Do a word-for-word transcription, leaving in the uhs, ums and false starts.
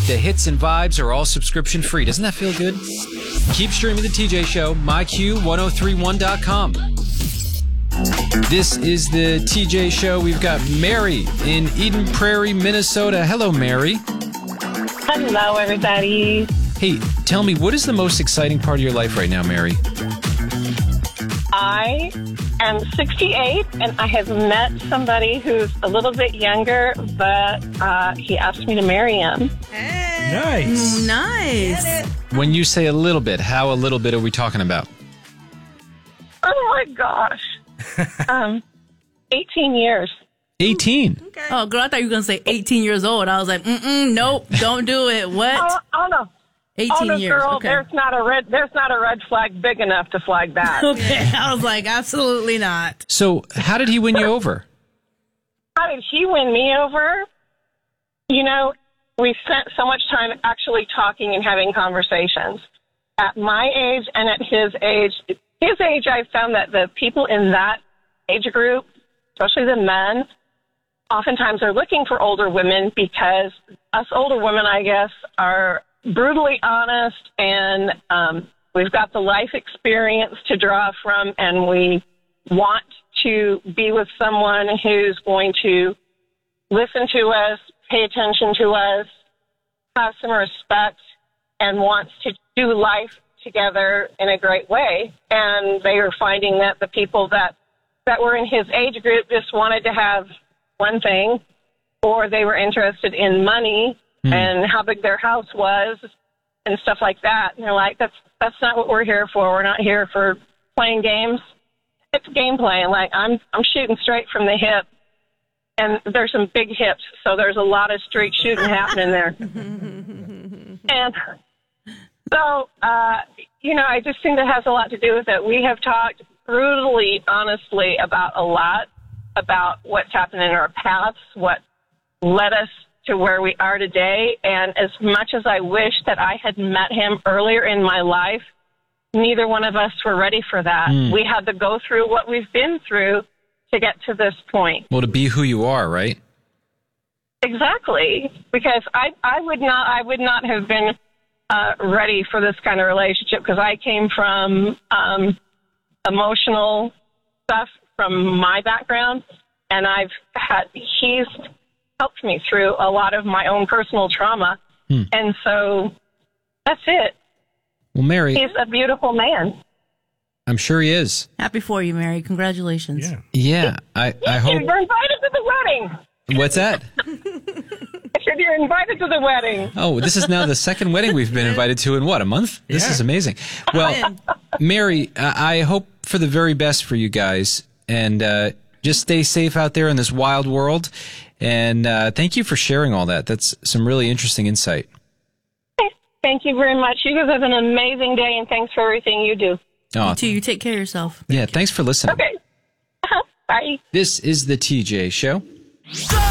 The hits and vibes are all subscription free. Doesn't that feel good? Keep streaming The T J Show, my q ten thirty-one dot com. This is The T J Show. We've got Mary in Eden Prairie, Minnesota. Hello, Mary. Hello, everybody. Hey, tell me, what is the most exciting part of your life right now, Mary? I am sixty-eight, and I have met somebody who's a little bit younger, but uh, he asked me to marry him. Hey. Nice. Nice. When you say a little bit, how a little bit are we talking about? Oh, my gosh. um, eighteen years. eighteen. Okay. Oh, girl, I thought you were going to say eighteen years old. I was like, mm-mm, nope, don't do it. What? Oh, oh no. eighteen oh, no, years. girl, Okay. there's not a red there's not a red flag big enough to flag that. Okay. I was like, absolutely not. So, how did he win you over? How did he win me over? You know, we spent so much time actually talking and having conversations. At my age and at his age, his age, I found that the people in that age group, especially the men, oftentimes are looking for older women because us older women, I guess, are brutally honest, and um, we've got the life experience to draw from, and we want to be with someone who's going to listen to us, pay attention to us, have some respect, and wants to do life together in a great way. And they are finding that the people that, that were in his age group just wanted to have one thing, or they were interested in money mm. and how big their house was and stuff like that. And they're like, that's that's not what we're here for. We're not here for playing games. It's gameplay. Like, I'm I'm shooting straight from the hip, and there's some big hips, so there's a lot of street shooting happening there. And so, uh, you know, I just think that has a lot to do with it. We have talked brutally, honestly, about a lot, about what's happened in our paths, what led us to where we are today. And as much as I wish that I had met him earlier in my life, neither one of us were ready for that. Mm. We had to go through what we've been through to get to this point. Well, to be who you are, right? Exactly. Because I, I would not, I would not have been uh, ready for this kind of relationship, because I came from um, emotional stuff from my background, and I've had, he's helped me through a lot of my own personal trauma. Hmm. And so that's it. Well, Mary, he's a beautiful man. I'm sure he is. Happy for you, Mary. Congratulations. Yeah. Yeah. I, I hope. You're invited to the wedding. What's that? I said you're invited to the wedding. Oh, this is now the second wedding we've been invited to in what, a month? This yeah. is amazing. Well, Mary, I hope for the very best for you guys, and uh, just stay safe out there in this wild world. And uh, thank you for sharing all that. That's some really interesting insight. Thank you very much. You guys have an amazing day, and thanks for everything you do. Oh, you too. You take care of yourself. Yeah, thanks for listening. Okay. Bye. This is The T J Show.